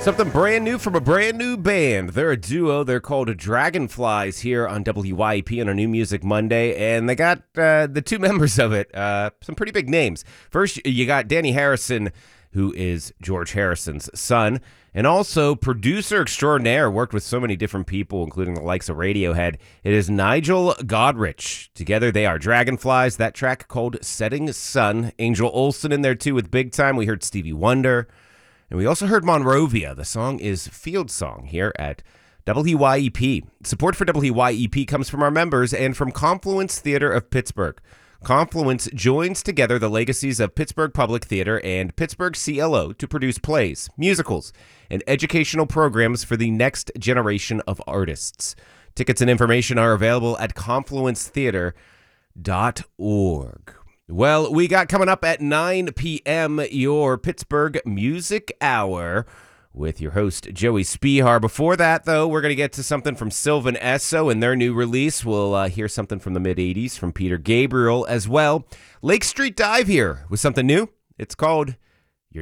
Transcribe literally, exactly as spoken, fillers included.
Something brand new from a brand new band. They're a duo. They're called Dragonflies here on W Y E P on our New Music Monday, and they got uh, the two members of it, uh, some pretty big names. First, you got Danny Harrison, who is George Harrison's son, and also producer extraordinaire, worked with so many different people, including the likes of Radiohead. It is Nigel Godrich. Together, they are Dragonflies. That track called Setting Sun. Angel Olsen in there, too, with Big Time. We heard Stevie Wonder. And we also heard Monrovia. The song is Field Song here at W Y E P. Support for W Y E P comes from our members and from Confluence Theater of Pittsburgh. Confluence joins together the legacies of Pittsburgh Public Theater and Pittsburgh C L O to produce plays, musicals, and educational programs for the next generation of artists. Tickets and information are available at confluence theater dot org. Well, we got coming up at nine p.m. your Pittsburgh Music Hour with your host, Joey Spihar. Before that, though, we're going to get to something from Sylvan Esso and their new release. We'll uh, hear something from the mid-eighties from Peter Gabriel as well. Lake Street Dive here with something new. It's called